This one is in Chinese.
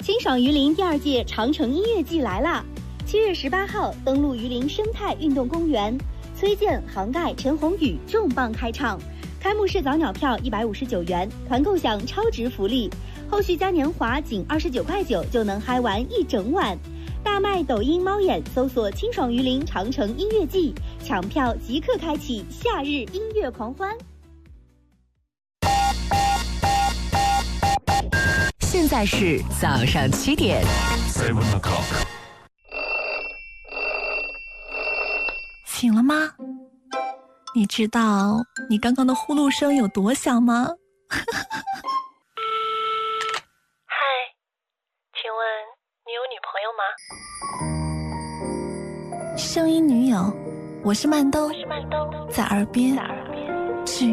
清爽榆林第2届长城音乐季来啦！7月18号登陆榆林生态运动公园，崔健、杭盖、陈鸿宇重磅开唱。开幕式早鸟票159元，团购享超值福利，后续嘉年华仅29.9块就能嗨玩一整晚。大麦抖音猫眼搜索清爽榆林长城音乐季，抢票即刻开启夏日音乐狂欢。 现在是早上7点。 7 o'clock。 醒了吗？你知道你刚刚的呼噜声有多响吗？ 嗨，请问你有女朋友吗？ 声音女友，我是曼兜，在耳边